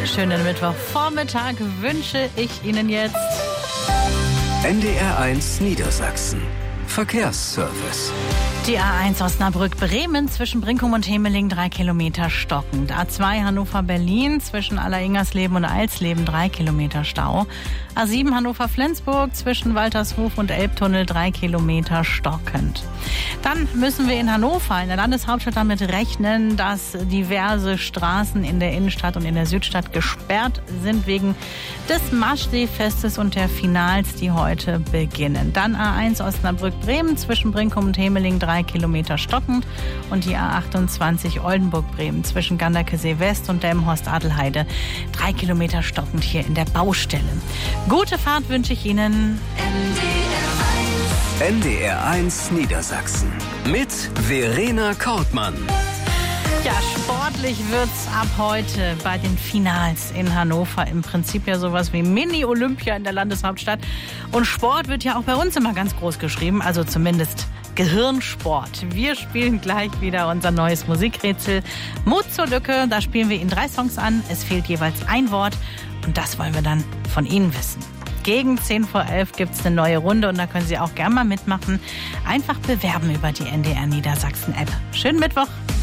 Schönen Mittwochvormittag wünsche ich Ihnen jetzt. NDR1 Niedersachsen. Verkehrsservice. Die A1 Osnabrück-Bremen zwischen Brinkum und Hemeling 3 Kilometer stockend. A2 Hannover-Berlin zwischen Alleringers-Leben und Alsleben 3 Kilometer Stau. A7 Hannover-Flensburg zwischen Waltershof und Elbtunnel 3 Kilometer stockend. Dann müssen wir in Hannover, in der Landeshauptstadt, damit rechnen, dass diverse Straßen in der Innenstadt und in der Südstadt gesperrt sind wegen des Maschsee-Festes und der Finals, die heute beginnen. Dann A1 Osnabrück-Bremen zwischen Brinkum und Hemeling 3 Kilometer stockend und die A28 Oldenburg-Bremen zwischen Ganderkesee West und Delmenhorst-Adelheide 3 Kilometer stockend hier in der Baustelle. Gute Fahrt wünsche ich Ihnen. NDR1 Niedersachsen mit Verena Kortmann. Ja, sportlich wird's ab heute bei den Finals in Hannover. Im Prinzip ja sowas wie Mini-Olympia in der Landeshauptstadt. Und Sport wird ja auch bei uns immer ganz groß geschrieben, also zumindest Gehirnsport. Wir spielen gleich wieder unser neues Musikrätsel Mut zur Lücke. Da spielen wir Ihnen 3 Songs an. Es fehlt jeweils ein Wort und das wollen wir dann von Ihnen wissen. Gegen 10 vor 11 gibt's eine neue Runde und da können Sie auch gerne mal mitmachen. Einfach bewerben über die NDR Niedersachsen App. Schönen Mittwoch.